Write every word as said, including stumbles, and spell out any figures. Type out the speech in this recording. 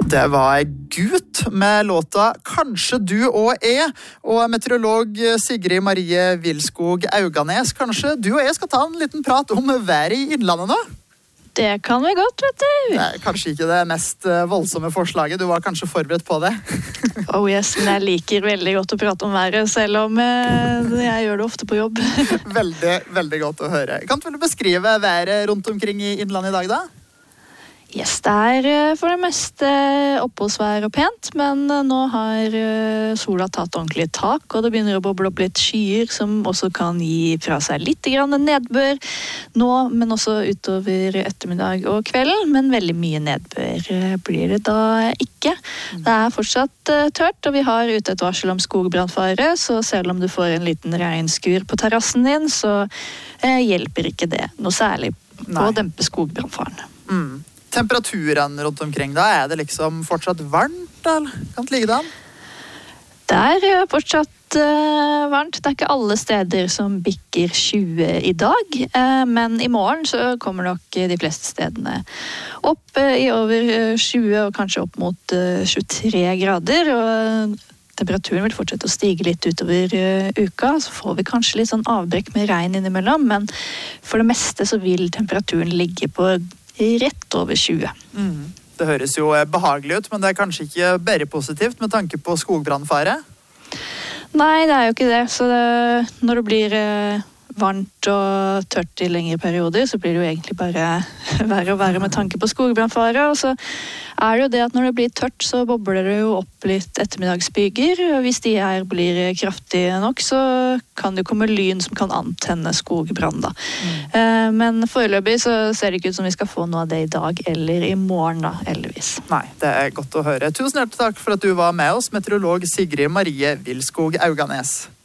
Det var Gut med låta «Kanskje du og jeg», og meteorolog Sigrid Marie Vilskog Auganes. Kanskje du og jeg skal ta en liten prat om været i Innlandet nå? Det kan vi godt, vet du. Det er kanskje ikke det mest voldsomme forslaget. Du var kanskje forberedt på det? Oh yes, men jeg liker veldig godt å prate om været, selv om jeg gjør det ofte på jobb. Veldig, veldig godt å høre. Kan du beskrive været rundt omkring i Innlandet i dag da? Yes, det er for det meste oppholdsvær og pent, men nå har sola tatt ordentlig tak, og det begynner å boble opp litt skyer som også kan gi fra seg litt grann nedbør nå, men også utover ettermiddag og kvelden, men veldig mye nedbør blir det da ikke. Det er fortsatt tørt, og vi har ute et varsel om skogbrannfare, så selv om du får en liten regnskur på terrassen din, så hjelper ikke det noe særlig på Nei. Å dempe skogbrannfaren. Mm. Temperaturen rundt omkring da, er det liksom fortsatt varmt, eller kan det ligge da? Det er fortsatt uh, varmt. Det er ikke alle steder som bikker tjue i dag, uh, men i morgen så kommer nok de fleste stedene opp uh, i over tjue og kanskje opp mot uh, tjuetre grader, og temperaturen vil fortsette å stige litt utover uh, uka, så får vi kanskje litt sånn avbrekk med regn innimellom, men for det meste så vil temperaturen ligge på rett over tjue. Mm. Det høres jo behagelig ut, men det er kanskje ikke bare positivt med tanke på skogbrannfare? Nei, det er jo ikke det. Så det, når det blir eh, varmt og tørt i lengre perioder, så blir det jo egentlig bare verre og verre med tanke på skogbrannfare. Og så er det jo det at når det blir tørt, så bobler det jo opp litt ettermiddagsbyger. Og hvis de her blir kraftige nok, så kan det jo komme lyn som kan antenne skogbrann da. Mm. Eh, men foreløpig så ser det ikke ut som vi skal få noe av det i dag eller i morgen da, heldigvis. Nei, det er godt å høre. Tusen hjertelig takk for at du var med oss, meteorolog Sigrid Marie Vilskog Auganes.